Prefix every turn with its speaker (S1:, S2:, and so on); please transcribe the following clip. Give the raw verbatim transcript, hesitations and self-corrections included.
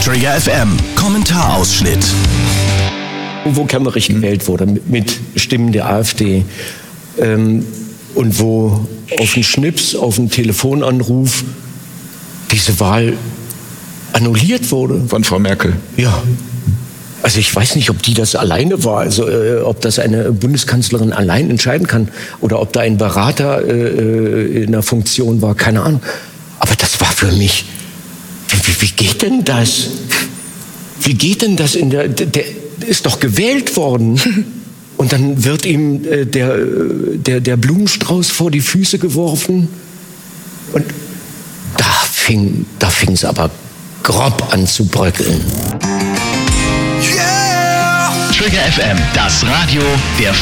S1: Trigger F M, Kommentarausschnitt.
S2: Wo Kemmerich gewählt wurde, mit Stimmen der AfD. Ähm, und wo auf einen Schnips, auf einen Telefonanruf diese Wahl annulliert wurde.
S3: Von Frau Merkel.
S2: Ja. Also ich weiß nicht, ob die das alleine war, also äh, ob das eine Bundeskanzlerin allein entscheiden kann oder ob da ein Berater äh, in der Funktion war, keine Ahnung. Aber das war für mich, wie, wie geht denn das? Wie geht denn das in der, der ist doch gewählt worden. Und dann wird ihm äh, der, der, der Blumenstrauß vor die Füße geworfen. Und da fing da fing es aber grob an zu bröckeln.
S1: Trigger F M, das Radio der